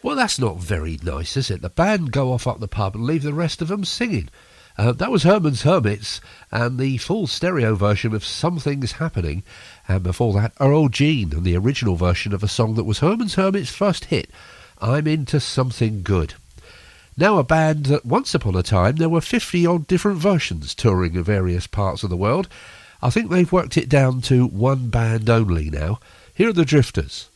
Well, that's not very nice, is it? The band go off up the pub and leave the rest of them singing. That was Herman's Hermits and the full stereo version of Something's Happening, and before that Earl Jean and the original version of a song that was Herman's Hermits' first hit, I'm Into Something Good. Now a band that once upon a time there were 50-odd different versions touring in various parts of the world. I think they've worked it down to one band only now. Here are the Drifters.